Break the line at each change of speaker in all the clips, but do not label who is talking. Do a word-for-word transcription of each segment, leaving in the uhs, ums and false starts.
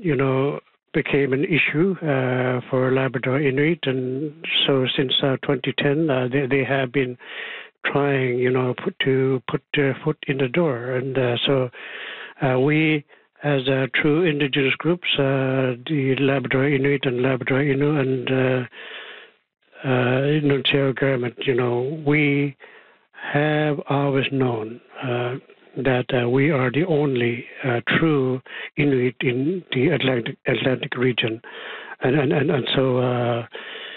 you know, became an issue uh, for Labrador Inuit, and so since uh, twenty ten, uh, they they have been trying, you know, put, to put their foot in the door, and uh, so uh, we, as uh, true Indigenous groups, uh, the Labrador Inuit and Labrador Innu and uh, uh, Nuncio government, you know, we have always known uh, that uh, we are the only uh, true Inuit in the Atlantic Atlantic region, and and and, and so uh,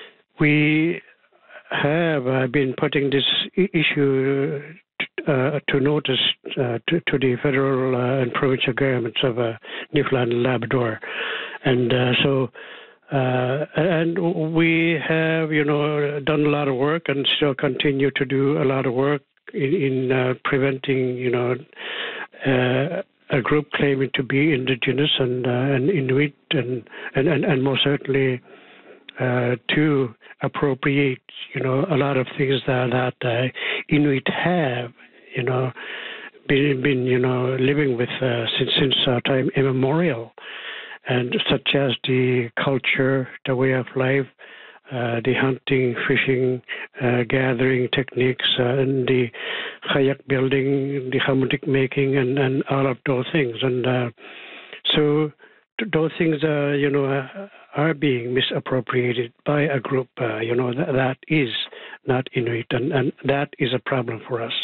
we have uh, been putting this I- issue uh, to notice uh, to, to the federal uh, and provincial governments of uh, Newfoundland and Labrador, and uh, so. Uh, and we have, you know, done a lot of work and still continue to do a lot of work in, in uh, preventing, you know, uh, a group claiming to be Indigenous and, uh, and Inuit and, and, and, and most certainly uh, to appropriate, you know, a lot of things that, that uh, Inuit have, you know, been, been you know, living with uh, since, since uh, time immemorial. And such as the culture, the way of life, uh, the hunting, fishing, uh, gathering techniques, uh, and the kayak building, the hamutik making, and, and all of those things. And uh, so those things, uh, you know, uh, are being misappropriated by a group, uh, you know, that, that is not Inuit, and, and that is a problem for us.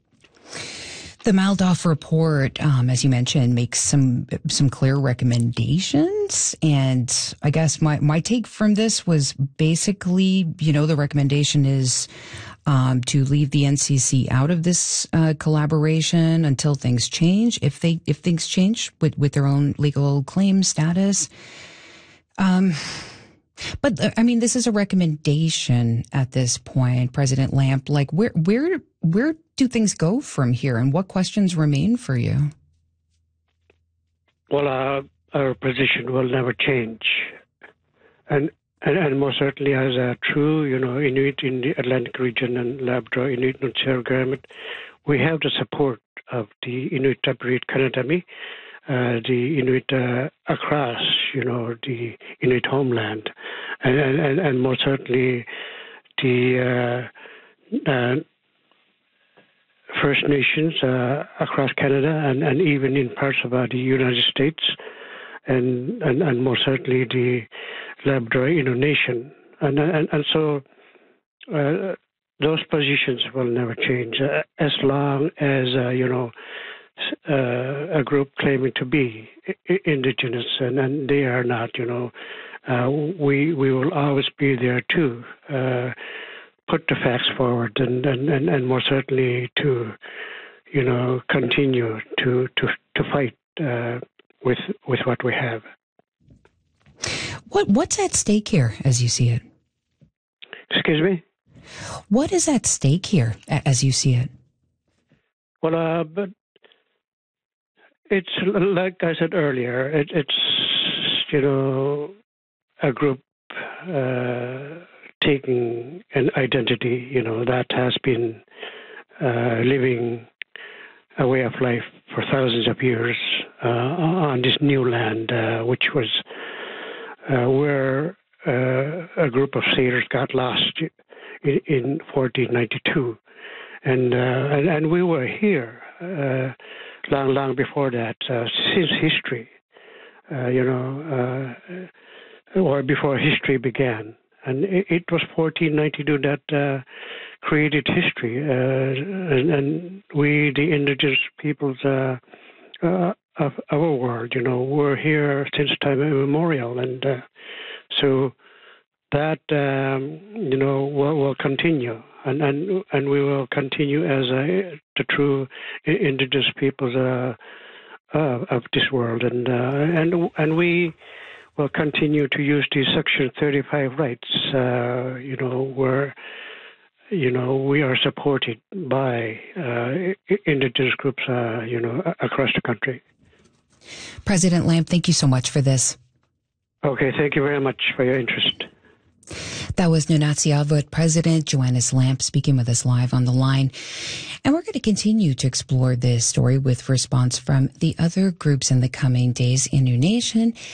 The Maldoff report, um, as you mentioned, makes some some clear recommendations. And I guess my, my take from this was basically, you know, the recommendation is um, to leave the N C C out of this uh, collaboration until things change. If they if things change with, with their own legal claim status. Um, but I mean, this is a recommendation at this point, President Lamp. Like, where where where do things go from here, and what questions remain for you?
Well, uh, our position will never change, and, and and most certainly as a true, you know, Inuit in the Atlantic region and Labrador Inuit Nuncio government, we have the support of the Inuit Tapiriit Kanatami, uh, the Inuit uh, across, you know, the Inuit homeland, and and, and most certainly the uh, uh, First Nations uh, across Canada and, and even in parts of uh, the United States, and, and, and most certainly the Labrador Innu Nation. And, and, and so uh, those positions will never change uh, as long as, uh, you know, uh, a group claiming to be I- Indigenous, and, and they are not, you know. Uh, we, we will always be there too. Uh, put the facts forward and, and, and, and more certainly to, you know, continue to, to, to fight uh, with with what we have.
What What's at stake here as you see it?
Excuse me?
What is at stake here as you see it?
Well, uh, but it's like I said earlier, it, it's, you know, a group uh, taking an identity, you know, that has been uh, living a way of life for thousands of years uh, on this new land, uh, which was uh, where uh, a group of sailors got lost in, in fourteen ninety-two. And, uh, and and we were here uh, long, long before that, uh, since history, uh, you know, uh, or before history began. And it, it was fourteen ninety-two that uh, created history, uh, and, and we, the indigenous peoples uh, uh, of our world, you know, were here since time immemorial, and uh, so that um, you know will, will continue, and, and and we will continue as a, the true indigenous peoples uh, uh, of this world, and uh, and and we. will continue to use the Section thirty-five rights, uh, you know, where, you know, we are supported by uh, Indigenous groups, uh, you know, across the country.
President Lamp, thank you so much for this.
Okay, thank you very much for your interest.
That was Nunatsiavut President Johannes Lamp speaking with us live on the line. And we're going to continue to explore this story with response from the other groups in the coming days. Innu Nation